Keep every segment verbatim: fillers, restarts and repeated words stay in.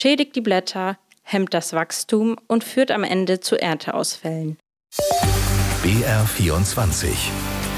schädigt die Blätter, hemmt das Wachstum und führt am Ende zu Ernteausfällen. B R vierundzwanzig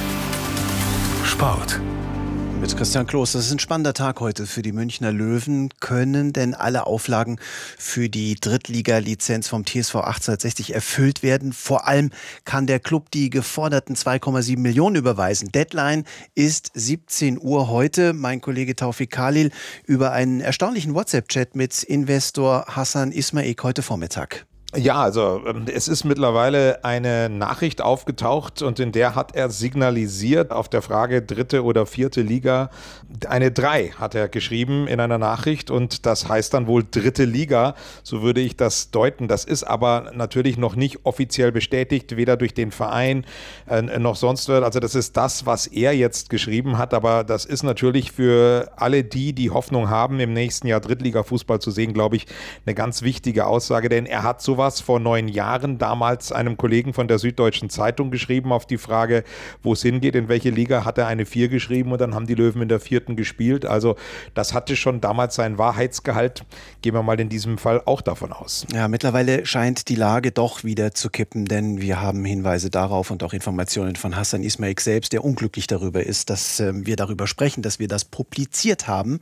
Sport. Mit Christian Kloß. Das ist ein spannender Tag heute für die Münchner Löwen. Können denn alle Auflagen für die Drittliga-Lizenz vom T S V achtzehnhundertsechzig erfüllt werden? Vor allem kann der Club die geforderten zwei Komma sieben Millionen überweisen. Deadline ist siebzehn Uhr heute. Mein Kollege Taufik Khalil über einen erstaunlichen WhatsApp-Chat mit Investor Hassan Ismaik heute Vormittag. Ja, also es ist mittlerweile eine Nachricht aufgetaucht und in der hat er signalisiert auf der Frage dritte oder vierte Liga. Eine drei hat er geschrieben in einer Nachricht und das heißt dann wohl dritte Liga, so würde ich das deuten. Das ist aber natürlich noch nicht offiziell bestätigt, weder durch den Verein äh, noch sonst wird. Also das ist das, was er jetzt geschrieben hat, aber das ist natürlich für alle die, die Hoffnung haben, im nächsten Jahr Drittliga-Fußball zu sehen, glaube ich, eine ganz wichtige Aussage, denn er hat sowas vor neun Jahren damals einem Kollegen von der Süddeutschen Zeitung geschrieben auf die Frage, wo es hingeht, in welche Liga, hat er eine vier geschrieben und dann haben die Löwen in der vierten gespielt. Also das hatte schon damals seinen Wahrheitsgehalt. Gehen wir mal in diesem Fall auch davon aus. Ja, mittlerweile scheint die Lage doch wieder zu kippen, denn wir haben Hinweise darauf und auch Informationen von Hassan Ismaik selbst, der unglücklich darüber ist, dass äh, wir darüber sprechen, dass wir das publiziert haben.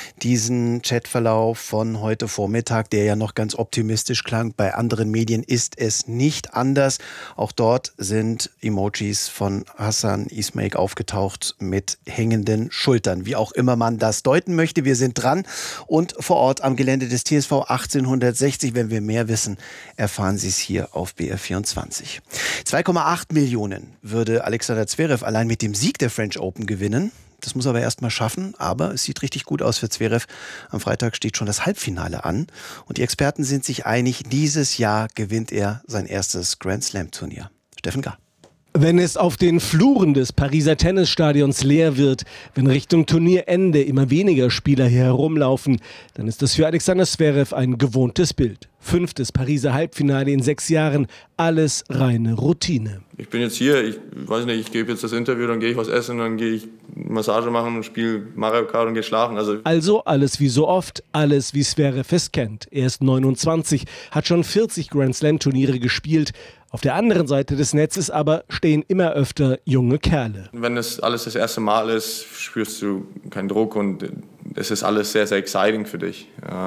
Diesen Chatverlauf von heute Vormittag, der ja noch ganz optimistisch klang, bei anderen anderen Medien ist es nicht anders. Auch dort sind Emojis von Hassan Ismaik aufgetaucht mit hängenden Schultern. Wie auch immer man das deuten möchte, wir sind dran und vor Ort am Gelände des T S V achtzehnhundertsechzig. Wenn wir mehr wissen, erfahren Sie es hier auf B R vierundzwanzig. zwei Komma acht Millionen würde Alexander Zverev allein mit dem Sieg der French Open gewinnen. Das muss er aber erst mal schaffen, aber es sieht richtig gut aus für Zverev. Am Freitag steht schon das Halbfinale an und die Experten sind sich einig, dieses Jahr gewinnt er sein erstes Grand-Slam-Turnier. Steffen Gahr. Wenn es auf den Fluren des Pariser Tennisstadions leer wird, wenn Richtung Turnierende immer weniger Spieler hier herumlaufen, dann ist das für Alexander Zverev ein gewohntes Bild. Fünftes Pariser Halbfinale in sechs Jahren, alles reine Routine. Ich bin jetzt hier, ich weiß nicht, ich gebe jetzt das Interview, dann gehe ich was essen, dann gehe ich Massage machen und spiele Mario Kart und gehe schlafen. Also, also alles wie so oft, alles wie Zverev es kennt. Er ist neunundzwanzig, hat schon vierzig Grand-Slam-Turniere gespielt. Auf der anderen Seite des Netzes aber stehen immer öfter junge Kerle. Wenn es alles das erste Mal ist, spürst du keinen Druck und es ist alles sehr, sehr exciting für dich.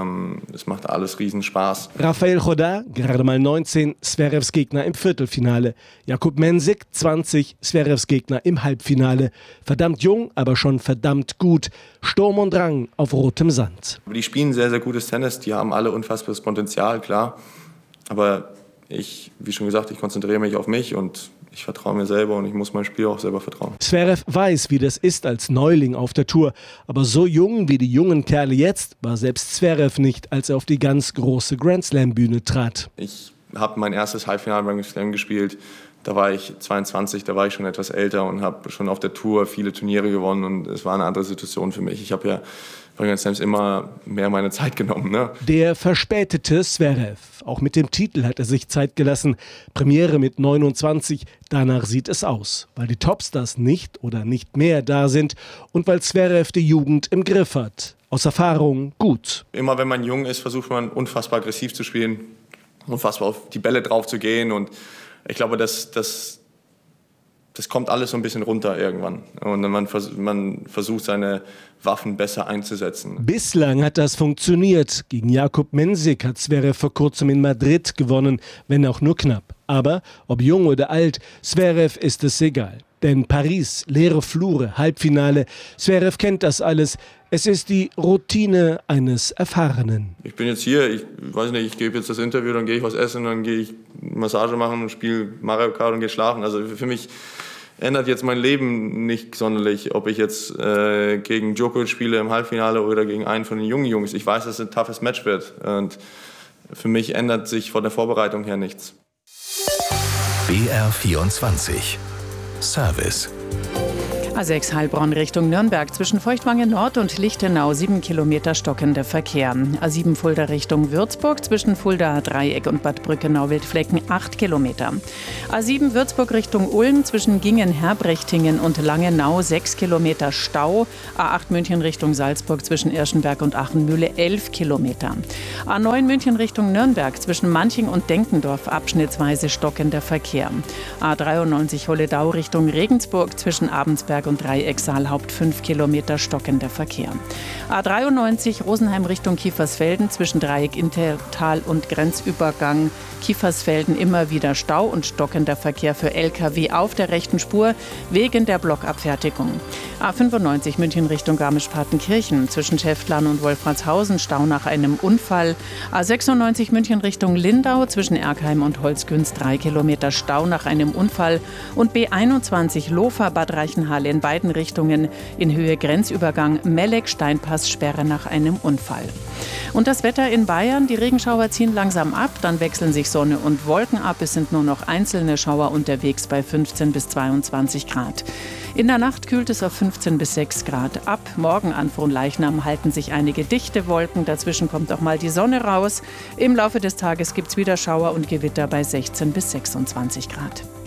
Es macht alles riesen Spaß. Rafael Chodar, gerade mal neunzehn, Zverevs Gegner im Viertelfinale. Jakub Mensik, zwanzig, Zverevs Gegner im Halbfinale. Verdammt jung, aber schon verdammt gut. Sturm und Drang auf rotem Sand. Die spielen sehr, sehr gutes Tennis, die haben alle unfassbares Potenzial, klar. Aber ich, wie schon gesagt, ich konzentriere mich auf mich und ich vertraue mir selber und ich muss mein Spiel auch selber vertrauen. Zverev weiß, wie das ist als Neuling auf der Tour. Aber so jung wie die jungen Kerle jetzt war selbst Zverev nicht, als er auf die ganz große Grand-Slam-Bühne trat. Ich habe mein erstes Halbfinale beim Slam gespielt. Da war ich zweiundzwanzig, da war ich schon etwas älter und habe schon auf der Tour viele Turniere gewonnen und es war eine andere Situation für mich. Ich habe ja bei Grand Slams immer mehr meine Zeit genommen. Ne? Der verspätete Zverev. Auch mit dem Titel hat er sich Zeit gelassen. Premiere mit neunundzwanzig, danach sieht es aus. Weil die Topstars nicht oder nicht mehr da sind und weil Zverev die Jugend im Griff hat. Aus Erfahrung gut. Immer wenn man jung ist, versucht man unfassbar aggressiv zu spielen, unfassbar auf die Bälle drauf zu gehen und ich glaube, das, das, das kommt alles so ein bisschen runter irgendwann. Und man, vers- man versucht, seine Waffen besser einzusetzen. Bislang hat das funktioniert. Gegen Jakub Mensik hat Zverev vor kurzem in Madrid gewonnen, wenn auch nur knapp. Aber ob jung oder alt, Zverev ist es egal. Denn Paris, leere Flure, Halbfinale, Zverev kennt das alles. Es ist die Routine eines Erfahrenen. Ich bin jetzt hier, ich weiß nicht, ich gebe jetzt das Interview, dann gehe ich was essen, dann gehe ich Massage machen und spiele Mario Kart und gehe schlafen. Also für mich ändert jetzt mein Leben nicht sonderlich, ob ich jetzt äh, gegen Djokovic spiele im Halbfinale oder gegen einen von den jungen Jungs. Ich weiß, dass es ein toughes Match wird und für mich ändert sich von der Vorbereitung her nichts. B R vierundzwanzig Service. A sechs Heilbronn Richtung Nürnberg zwischen Feuchtwangen Nord und Lichtenau sieben Kilometer stockender Verkehr. A sieben Fulda Richtung Würzburg zwischen Fulda Dreieck und Bad Brückenau-Wildflecken acht Kilometer. A sieben Würzburg Richtung Ulm zwischen Gingen-Herbrechtingen und Langenau sechs Kilometer Stau. A acht München Richtung Salzburg zwischen Irschenberg und Achenmühle elf Kilometer. A neun München Richtung Nürnberg zwischen Manching und Denkendorf abschnittsweise stockender Verkehr. A dreiundneunzig Holledau Richtung Regensburg zwischen Abensberg und Dreiecksaalhaupt fünf Kilometer stockender Verkehr. A dreiundneunzig Rosenheim Richtung Kiefersfelden zwischen Dreieck Intertal und Grenzübergang Kiefersfelden immer wieder Stau und stockender Verkehr für L K W auf der rechten Spur wegen der Blockabfertigung. A fünfundneunzig München Richtung Garmisch-Partenkirchen zwischen Schäftlarn und Wolfratshausen Stau nach einem Unfall. A sechsundneunzig München Richtung Lindau zwischen Erkheim und Holzgünst drei Kilometer Stau nach einem Unfall und B einundzwanzig Lofer-Bad Reichenhall in beiden Richtungen in Höhe Grenzübergang Melleck-Steinpass Sperre nach einem Unfall. Und das Wetter in Bayern, die Regenschauer ziehen langsam ab, dann wechseln sich Sonne und Wolken ab. Es sind nur noch einzelne Schauer unterwegs bei fünfzehn bis zweiundzwanzig Grad. In der Nacht kühlt es auf fünfzehn bis sechs Grad ab. Morgen an Fronleichnam halten sich einige dichte Wolken. Dazwischen kommt auch mal die Sonne raus. Im Laufe des Tages gibt es wieder Schauer und Gewitter bei sechzehn bis sechsundzwanzig Grad.